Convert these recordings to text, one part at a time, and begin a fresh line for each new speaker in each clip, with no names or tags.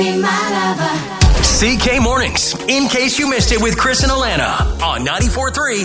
CK Mornings, in case you missed it with Chris and Alana on 94.3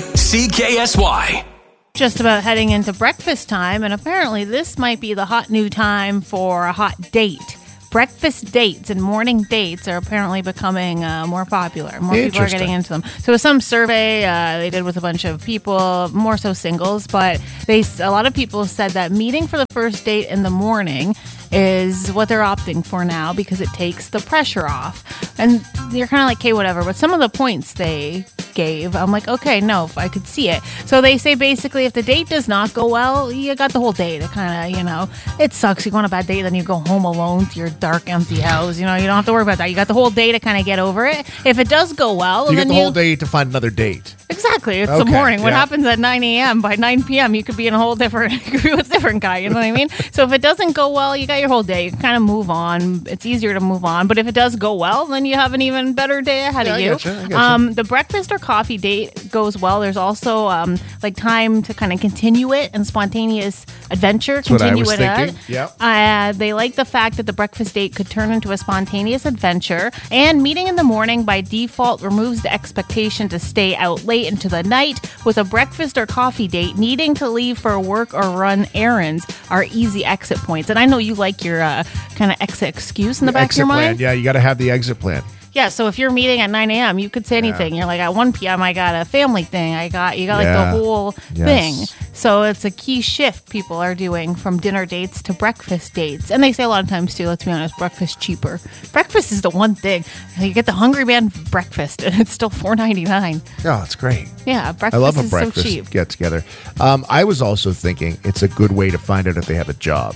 CKSY.
Just about heading into breakfast time, and apparently this might be the hot new time for a hot date. Breakfast dates and morning dates are apparently becoming more popular. More people are getting into them. So some survey they did with a bunch of people, more so singles, but a lot of people said that meeting for the first date in the morning is what they're opting for now because it takes the pressure off. And you're kind of like, okay, whatever. But some of the points they gave, I'm like, okay, no, I could see it. So they say basically if the date does not go well, you got the whole day to kind of, it sucks. You go on a bad date, then you go home alone to your dark, empty house. You don't have to worry about that. You got the whole day to kind of get over it. If it does go well,
you
then
get the whole day to find another date.
Exactly. It's the morning. What happens at 9 a.m., by 9 p.m., you could be in a whole different, you could be with a different guy. You know what I mean? So if it doesn't go well, you got your whole day. You can kind of move on. It's easier to move on. But if it does go well, then you have an even better day ahead of you.
I gotcha.
The breakfast or coffee date goes well. There's also time to kind of continue it and spontaneous adventure.
That's what I was thinking. Yep.
They like the fact that the breakfast date could turn into a spontaneous adventure. And meeting in the morning by default removes the expectation to stay out late into the night. With a breakfast or coffee date, needing to leave for work or run errands are easy exit points. And I know you like your kind of exit excuse in the back of your mind.
Yeah, you got to have the exit plan.
Yeah, so if you're meeting at 9 a.m., you could say anything. You're like, at 1 p.m., I got a family thing. You got like the whole thing. So it's a key shift people are doing from dinner dates to breakfast dates. And they say a lot of times, too, let's be honest, breakfast cheaper. Breakfast is the one thing. You get the Hungry Man breakfast, and it's still $4.99.
Oh, it's great.
Yeah, breakfast
I love a
is
breakfast
so cheap.
get together. I was also thinking it's a good way to find out if they have a job.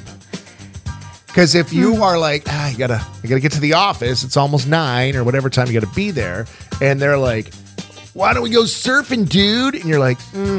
Because if you are like, I gotta get to the office, it's almost 9 or whatever time you gotta be there, and they're like, why don't we go surfing, dude? And you're like,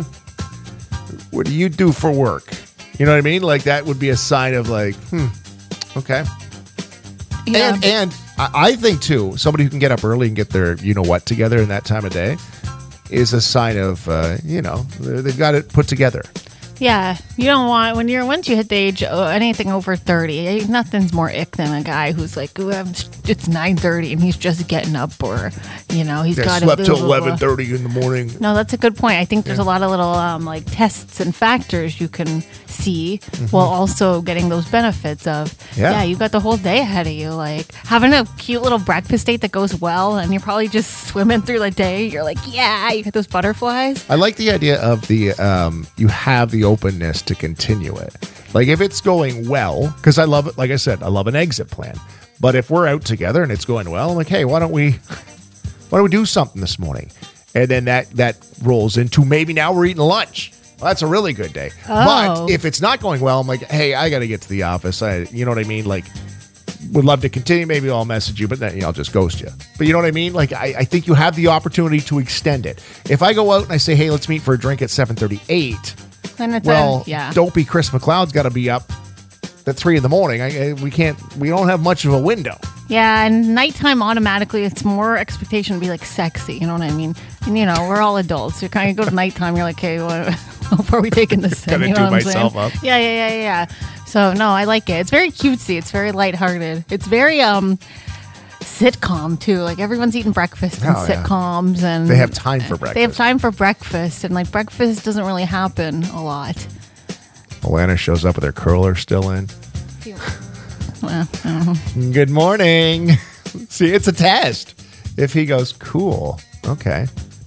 what do you do for work? You know what I mean? Like that would be a sign of like, okay.
Yeah.
And I think too, somebody who can get up early and get their what together in that time of day is a sign of they've got it put together.
Yeah, you don't want once you hit the age anything over 30, nothing's more ick than a guy who's like, it's 9:30 and he's just getting up, or he's got
slept till 11:30 in the morning.
No, that's a good point. I think there's a lot of little tests and factors you can see while also getting those benefits of you got the whole day ahead of you, like having a cute little breakfast date that goes well, and you're probably just swimming through the day. You're like, you get those butterflies.
I like the idea of the you have the openness to continue it. Like if it's going well, because I love it, like I said, I love an exit plan. But if we're out together and it's going well, I'm like, hey, why don't we do something this morning? And then that rolls into maybe now we're eating lunch. Well, that's a really good day.
Oh.
But if it's not going well, I'm like, hey, I got to get to the office. You know what I mean? Like, would love to continue. Maybe I'll message you, but then I'll just ghost you. But you know what I mean? Like, I think you have the opportunity to extend it. If I go out and I say, hey, let's meet for a drink at 7:38. Don't be Chris McLeod's got to be up at 3 a.m. We don't have much of a window.
Yeah, and nighttime automatically, it's more expectation to be like sexy. You know what I mean? And we're all adults. You kind of go to nighttime, you're like, hey, how are we taking this in?
Gotta do myself up.
Yeah. So no, I like it. It's very cutesy. It's very lighthearted. It's very sitcom too. Like everyone's eating breakfast in sitcoms, and
they have time for breakfast.
They have time for breakfast, and like breakfast doesn't really happen a lot.
Alana shows up with her curler still in.
Well, I don't know.
Good morning. See, it's a test. If he goes, cool, okay.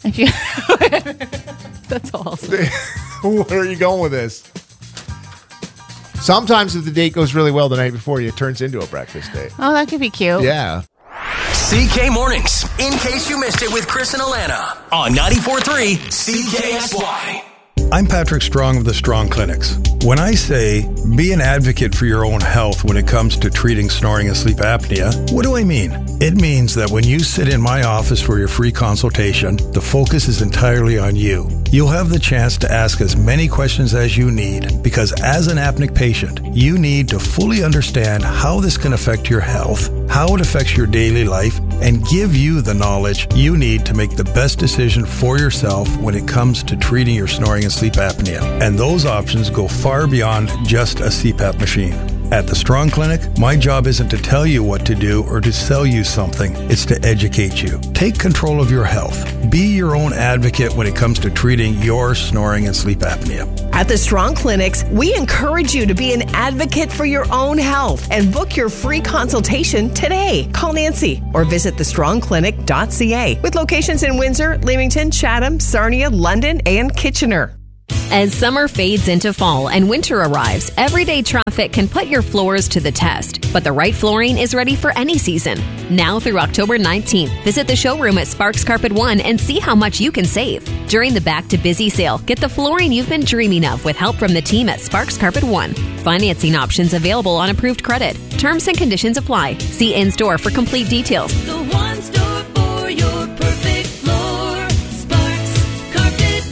That's awesome.
Where are you going with this? Sometimes if the date goes really well the night before, it turns into a breakfast date.
Oh, that could be cute.
Yeah.
CK Mornings, in case you missed it with Chris and Alana on 94.3 CKSY.
I'm Patrick Strong of the Strong Clinics. When I say be an advocate for your own health when it comes to treating snoring and sleep apnea, what do I mean? It means that when you sit in my office for your free consultation, the focus is entirely on you. You'll have the chance to ask as many questions as you need, because as an apneic patient, you need to fully understand how this can affect your health, how it affects your daily life, and give you the knowledge you need to make the best decision for yourself when it comes to treating your snoring and sleep apnea. And those options go far beyond just a CPAP machine. At the Strong Clinic, my job isn't to tell you what to do or to sell you something. It's to educate you. Take control of your health. Be your own advocate when it comes to treating your snoring and sleep apnea.
At the Strong Clinics, we encourage you to be an advocate for your own health and book your free consultation today. Call Nancy or visit thestrongclinic.ca with locations in Windsor, Leamington, Chatham, Sarnia, London, and Kitchener.
As summer fades into fall and winter arrives, everyday traffic can put your floors to the test. But the right flooring is ready for any season. Now through October 19th, visit the showroom at Sparks Carpet One and see how much you can save. During the Back to Busy sale, get the flooring you've been dreaming of with help from the team at Sparks Carpet One. Financing options available on approved credit. Terms and conditions apply. See in-store for complete details.
The one store for your perfect floor. Sparks Carpet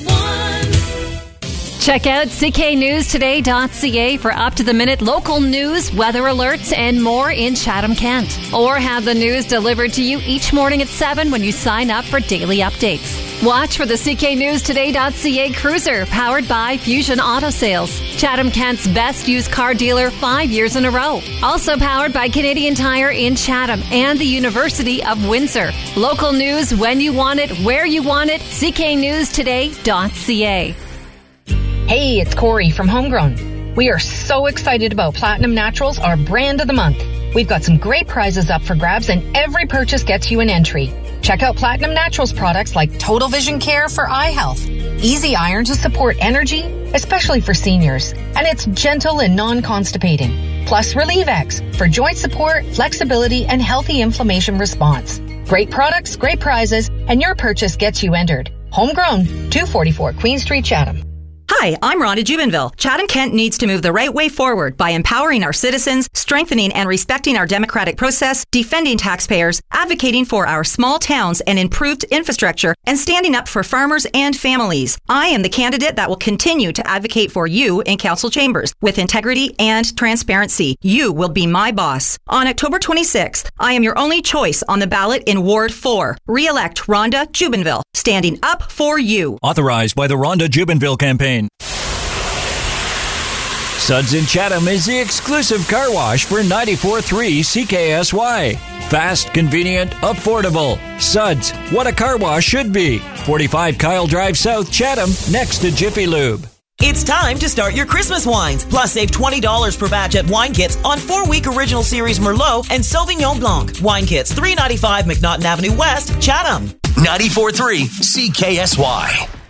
One.
Check out cknewstoday.ca for up-to-the-minute local news, weather alerts, and more in Chatham-Kent. Or have the news delivered to you each morning at 7 when you sign up for daily updates. Watch for the cknewstoday.ca cruiser, powered by Fusion Auto Sales, Chatham-Kent's best used car dealer 5 years in a row. Also powered by Canadian Tire in Chatham and the University of Windsor. Local news when you want it, where you want it, cknewstoday.ca.
Hey, it's Corey from Homegrown. We are so excited about Platinum Naturals, our brand of the month. We've got some great prizes up for grabs, and every purchase gets you an entry. Check out Platinum Naturals products like Total Vision Care for eye health, Easy Iron to support energy, especially for seniors, and it's gentle and non-constipating. Plus Relieve X for joint support, flexibility, and healthy inflammation response. Great products, great prizes, and your purchase gets you entered. Homegrown, 244 Queen Street, Chatham.
Hi, I'm Rhonda Jubinville. Chatham-Kent needs to move the right way forward by empowering our citizens, strengthening and respecting our democratic process, defending taxpayers, advocating for our small towns and improved infrastructure, and standing up for farmers and families. I am the candidate that will continue to advocate for you in council chambers with integrity and transparency. You will be my boss. On October 26th, I am your only choice on the ballot in Ward 4. Re-elect Rhonda Jubinville, standing up for you.
Authorized by the Rhonda Jubinville campaign. Suds in Chatham is the exclusive car wash for 94.3 CKSY. Fast, convenient, affordable. Suds, what a car wash should be. 45 Kyle Drive South, Chatham, next to Jiffy Lube.
It's time to start your Christmas wines. Plus, save $20 per batch at Wine Kits on 4-week Original Series Merlot and Sauvignon Blanc. Wine Kits, 395 McNaughton Avenue West, Chatham.
94.3 CKSY.